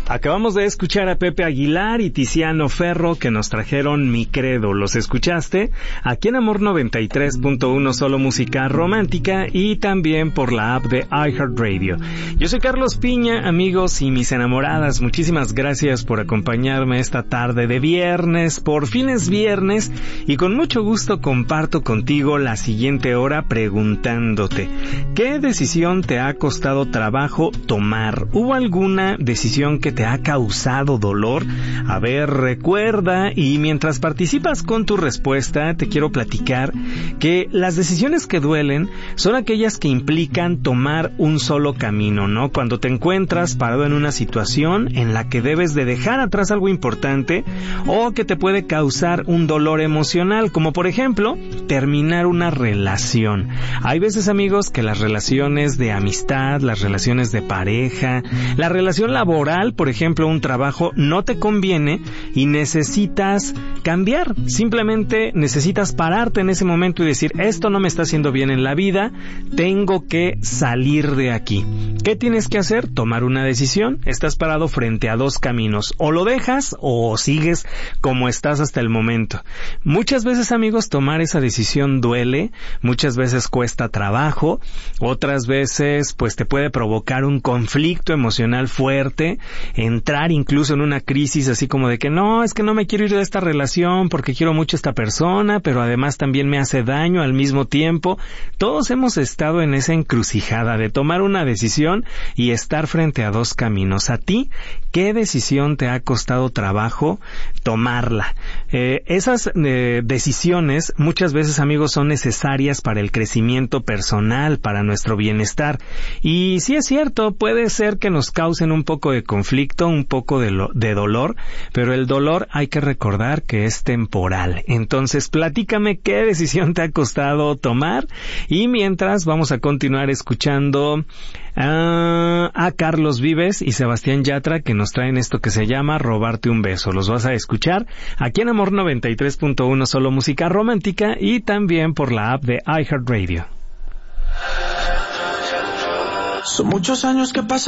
Acabamos de escuchar a Pepe Aguilar y Tiziano Ferro que nos trajeron Mi Credo. ¿Los escuchaste? Aquí en Amor 93.1 Solo Música Romántica y también por la app de iHeartRadio. Yo soy Carlos Piña, amigos y mis enamoradas. Muchísimas gracias por acompañarme esta tarde de viernes. Por fin es viernes y con mucho gusto comparto contigo la siguiente hora preguntándote: ¿qué decisión te ha costado trabajo tomar? ¿Hubo alguna decisión que te ha causado dolor? A ver, recuerda, y mientras participas con tu respuesta, te quiero platicar que las decisiones que duelen son aquellas que implican tomar un solo camino, ¿no? Cuando te encuentras parado en una situación en la que debes de dejar atrás algo importante o que te puede causar un dolor emocional, como por ejemplo, terminar una relación. Hay veces, amigos, que las relaciones de amistad, las relaciones de pareja, la relación laboral, por ejemplo, un trabajo, no te conviene y necesitas cambiar. Simplemente necesitas pararte en ese momento y decir: esto no me está haciendo bien en la vida, tengo que salir de aquí. ¿Qué tienes que hacer? Tomar una decisión. Estás parado frente a dos caminos: o lo dejas o sigues como estás hasta el momento. Muchas veces, amigos, tomar esa decisión duele, muchas veces cuesta trabajo, otras veces pues te puede provocar un conflicto emocional fuerte, entrar incluso en una crisis así como de que no, es que no me quiero ir de esta relación porque quiero mucho a esta persona, pero además también me hace daño al mismo tiempo. Todos hemos estado en esa encrucijada de tomar una decisión y estar frente a dos caminos. ¿A ti qué decisión te ha costado trabajo tomarla? Esas decisiones muchas veces, amigos, son necesarias para el crecimiento personal, para nuestro bienestar. Y sí es cierto, puede ser que nos causen un poco de conflicto, un poco de dolor, pero el dolor hay que recordar que es temporal. Entonces, platícame qué decisión te ha costado tomar, y mientras vamos a continuar escuchando a Carlos Vives y Sebastián Yatra, que nos traen esto que se llama Robarte un beso. Los vas a escuchar aquí en Amor 93.1 Solo Música Romántica y también por la app de iHeartRadio. Son muchos años que pasan